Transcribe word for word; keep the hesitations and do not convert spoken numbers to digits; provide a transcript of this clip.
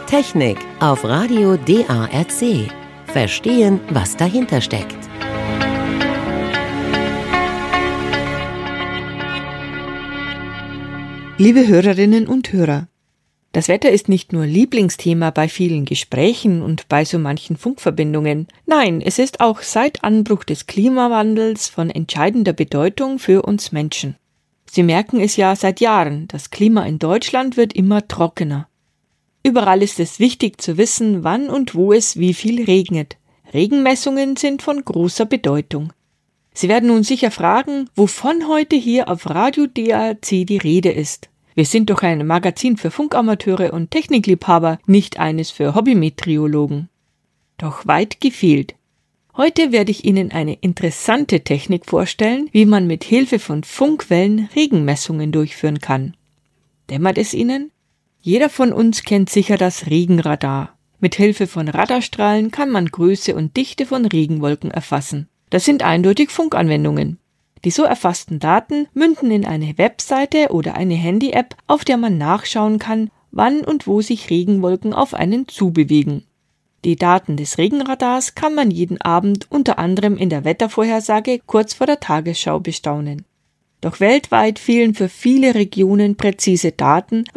Technik auf Radio D A R C. Verstehen, was dahinter steckt. Liebe Hörerinnen und Hörer, das Wetter ist nicht nur Lieblingsthema bei vielen Gesprächen und bei so manchen Funkverbindungen. Nein, es ist auch seit Anbruch des Klimawandels von entscheidender Bedeutung für uns Menschen. Sie merken es ja seit Jahren, das Klima in Deutschland wird immer trockener. Überall ist es wichtig zu wissen, wann und wo es wie viel regnet. Regenmessungen sind von großer Bedeutung. Sie werden nun sicher fragen, wovon heute hier auf Radio D A R C die Rede ist. Wir sind doch ein Magazin für Funkamateure und Technikliebhaber, nicht eines für Hobbymeteorologen. Doch weit gefehlt. Heute werde ich Ihnen eine interessante Technik vorstellen, wie man mit Hilfe von Funkwellen Regenmessungen durchführen kann. Dämmert es Ihnen? Jeder von uns kennt sicher das Regenradar. Mit Hilfe von Radarstrahlen kann man Größe und Dichte von Regenwolken erfassen. Das sind eindeutig Funkanwendungen. Die so erfassten Daten münden in eine Webseite oder eine Handy-App, auf der man nachschauen kann, wann und wo sich Regenwolken auf einen zubewegen. Die Daten des Regenradars kann man jeden Abend unter anderem in der Wettervorhersage kurz vor der Tagesschau bestaunen. Doch weltweit fehlen für viele Regionen präzise Daten,